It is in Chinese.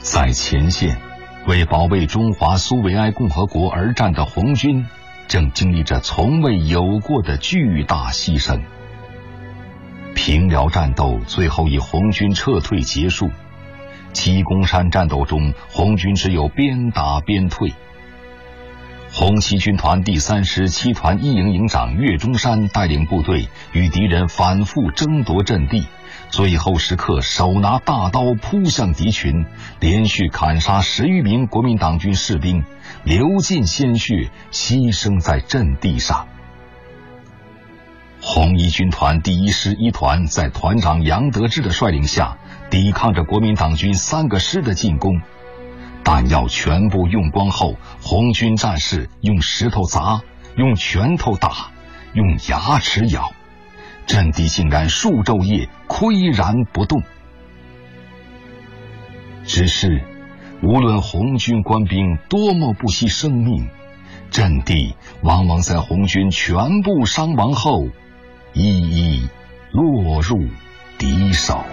在前线为保卫中华苏维埃共和国而战的红军，正经历着从未有过的巨大牺牲。平辽战斗最后以红军撤退结束，鸡公山战斗中，红军只有边打边退。红七军团第3师7团1营营长岳中山带领部队与敌人反复争夺阵地，最后时刻手拿大刀扑向敌群，连续砍杀10余名国民党军士兵，流尽鲜血，牺牲在阵地上。红一军团第1师1团在团长杨得志的率领下，抵抗着国民党军3个师的进攻。弹药全部用光后，红军战士用石头砸，用拳头打，用牙齿咬，阵地竟然数昼夜岿然不动。只是无论红军官兵多么不惜生命，阵地往往在红军全部伤亡后一一落入敌手。